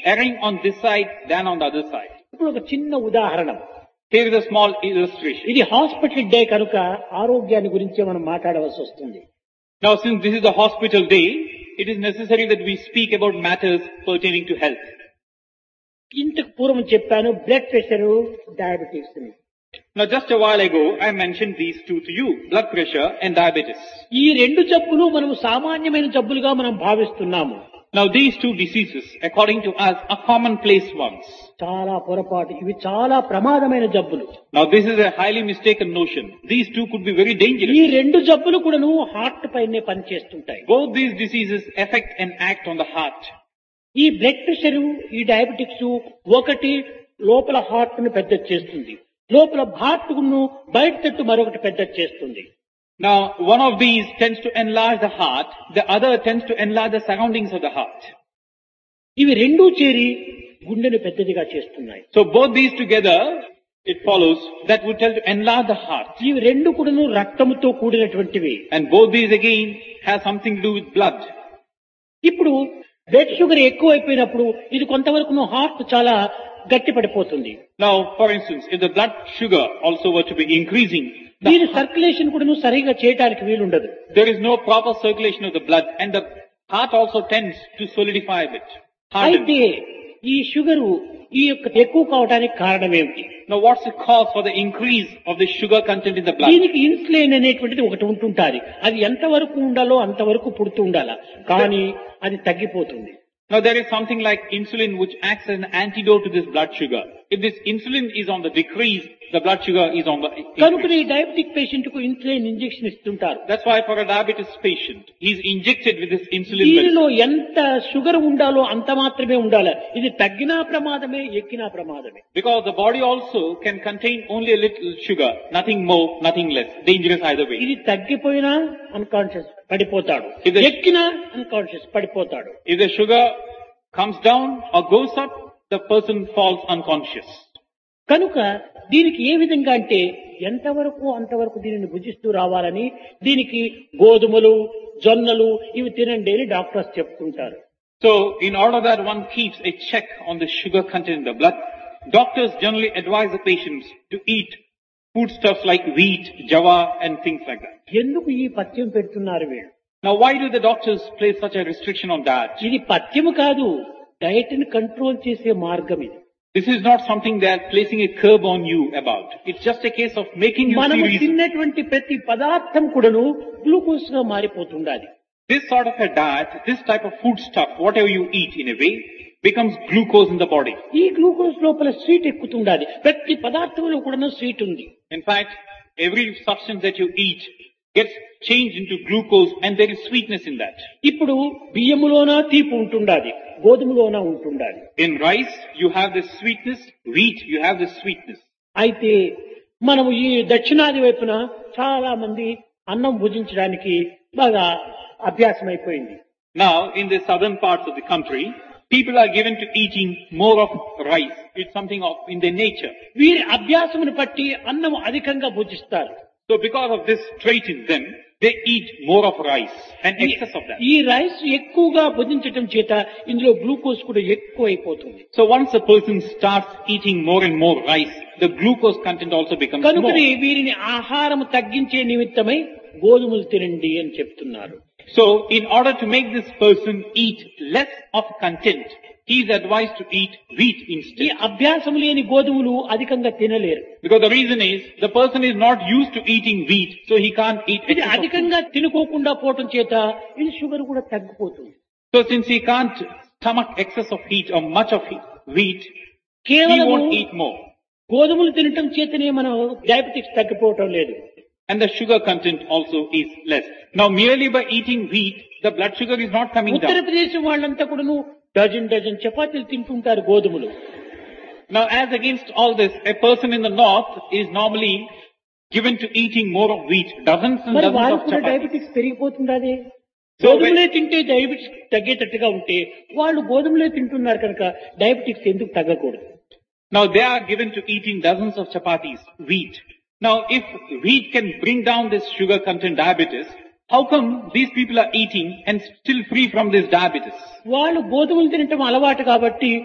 erring on this side than on the other side. ఇప్పుడు ఒక చిన్న ఉదాహరణ. Here is a small illustration. ఇది హాస్పిటల్ డే కనుక ఆరోగ్యాన్ని గురించే మనం మాట్లాడవలసి వస్తుంది. Now, since this is the hospital day, it is necessary that we speak about matters pertaining to health. ఇంతకు పూర్వం చెప్పాను blood pressure, diabetes. Now, just a while ago, I mentioned these two to you, blood pressure and diabetes. ఈ రెండు జబ్బులు మనం సామాన్యమైన జబ్బులుగా మనం భావిస్తున్నాము. Now, these two diseases, according to us, are commonplace ones. చాలా పొరపాటు. ఇవి చాలా ప్రమాదమైన జబ్బులు. Now, this is a highly mistaken notion. These two could be very ఈ dangerous. రెండు జబ్బులు కూడాను హార్ట్ పైనే పనిచేస్తుంటాయి. Both these diseases affect and act on the heart. ఈ బ్లడ్ ప్రెషర్, ఈ డయాబెటిక్స్ ఒకటి లోపల హార్ట్ ను పెద్ద చేస్తుంది, లోపల హార్ట్ ను బయట తట్టు మరొకటి పెద్ద చేస్తుంది. Now, one of these tends to enlarge the heart, the other tends to enlarge the surroundings of the heart. ఇవి రెండూ చేరి గుండెను పెద్దదిగా చేస్తున్నాయి. So both these together, it follows, that would tell to enlarge the heart. ఇవి రెండు కూడాను రక్తముతో కూడినటువంటివి. And both these again have something to do with blood. ఇప్పుడు బ్లడ్ షుగర్ ఎక్కువ అయిపోయినప్పుడు ఇది కొంతవరకు హార్ట్ చాలా గట్టి పడిపోతుంది. Now, for instance, if the blood sugar also were to be increasing, దీని సర్క్యులేషన్ కూడా సరిగా చేయడానికి వీలుండదు. there is no proper circulation of the blood and the heart also tends to solidify a bit. Harden. అయితే ఈ sugar ఈ యొక్క ఎక్కువ కావడానికి కారణం ఏమిటి? Now, what's the cause for the increase of the sugar content in the blood? దీనికి insulin అనేటువంటిది ఒకటి ఉంటుంటాది. అది ఎంతవరకు ఉండాలో అంతవరకు పుడుతూ ఉండాలా, కానీ అది తగ్గిపోతుంది. Now, there is something like insulin which acts as an antidote to this blood sugar. If this insulin is on the decrease, the blood sugar is on the కనుక increase. ఈ డయాబెటిక్ పేషెంట్ కు insulin injection ఇస్తుంటారు. That's why for a diabetes patient, he is injected with this insulin medicine. దీనిలో ఎంత sugar ఉండాలో అంత మాత్రమే ఉండాలి. ఇది తగ్గినా ప్రమాదమే, ఎక్కినా ప్రమాదమే. Because the body also can contain only a little sugar, nothing more, nothing less. Dangerous either way. ఇది తగ్గిపోయినా అన్కాన్షియస్ పడిపోతాడు, ఇది- ఎక్కినా అన్కాన్షియస్ పడిపోతాడు. If the sugar comes down or goes up, the person falls unconscious. కనుక దీనికి ఏ విధంగా అంటే ఎంతవరకు అంతవరకు దీనిని భుజిస్తూ రావాలని, దీనికి గోధుమలు, జొన్నలు ఇవి తినండి అని డాక్టర్స్ చెప్తుంటారు. So, in order that one keeps a check on the sugar content in the blood, doctors generally advise the patients to eat foodstuffs like wheat, java and things like that. ఎందుకు ఈ పథ్యం పెడుతున్నారు వీళ్ళు? Now, why do the doctors place such a restriction on that? ఇది పథ్యము కాదు, diet ని control చేసే మార్గం ఇది. This is not something they are placing a curb on you about. It's just a case of making you మనము serious. తిన్నటువంటి ప్రతి పదార్థం కూడాను గ్లూకోజ్ గా మారిపోతుండాలి. This sort of a diet, this type of food stuff, whatever you eat in a way, becomes glucose in the body. ఈ glucose లోపల sweet ఎక్కుతుండాలి. ప్రతి పదార్థంలో కూడా స్వీట్ ఉంది. In fact, every substance that you eat gets changed into glucose and there is sweetness in that. ఇప్పుడు బియ్యములోన తీపి ఉంటుండాలి, గోధుమలోన ఉంటుండాలి. In rice, you have this sweetness. Wheat, you have this sweetness. అయితే మనము ఈ దక్షిణాది వైపున చాలా మంది అన్నం భుజించడానికి బాగా అభ్యాసం అయిపోయింది. Now, in the southern parts of the country, people are given to eating more of rice. It's something of in their nature. వీరి అభ్యాసమును బట్టి అన్నం అధికంగా భుజిస్తారు. So because of this trait in them, they eat more of rice and excess of that. ఈ rice ఎక్కువగా భుజించటం చేత ఇందులో glucose కూడా ఎక్కువ అయిపోతుంది. So once a person starts eating more and more rice, the glucose content also becomes కనుకనే more. వీరిని ఆహారం తగ్గించే నిమిత్తమై గోధుమలు తినండి అని చెప్తున్నారు. So in order to make this person eat less of content, he is advised to eat wheat ఈ instead. అభ్యాసం లేని గోధుమలు అధికంగా తినలేరు. Because the reason is, the person is not used to eating wheat, so he can't eat ఇది excess of food. అధికంగా తినుకోకుండా పోవటం చేత ఇది షుగర్ కూడా తగ్గిపోతుంది. So since he can't stomach excess of wheat or much of wheat, he కేవలం won't eat more. గోధుమలు తినటం చేతనే మనం డయాబెటిక్స్ తగ్గిపోవటం లేదు. And the sugar content also is less. Now merely by eating wheat, the blood sugar is not coming down. Uttar Pradesh వాళ్ళంతా కూడాను dozen చపాతీలు తింటుంటారు గోధుమలు. Now as against all this, a person in the north is normally given to eating more of wheat, dozens and మరి dozens వారికి of కూడా chapati. Diabetics పెరిగిపోతుండాలి. So గోధుమలే తింటే diabetics తగ్గేటట్టుగా ఉంటే వాళ్ళు గోధుమలే తింటున్నారు కనుక డయాబెటిక్స్ ఎందుకు తగ్గకూడదు? Now they are given to eating dozens of chapatis, wheat. Now if wheat can bring down this sugar content diabetes, how come these people are eating and still free from this diabetes? వాళ్ళు గోధుమలు తినటం అలవాటు కాబట్టి